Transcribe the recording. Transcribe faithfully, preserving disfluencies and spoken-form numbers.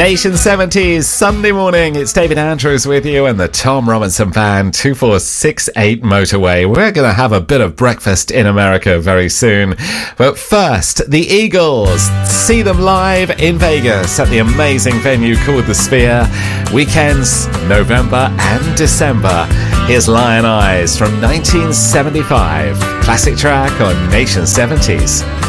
Nation seventies, Sunday morning. It's David Andrews with you and the Tom Robinson Band, two four six eight Motorway. We're going to have a bit of breakfast in America very soon. But first, the Eagles. See them live in Vegas at the amazing venue called The Sphere. Weekends, November and December. Here's Lion Eyes from nineteen seventy-five. Classic track on Nation seventies.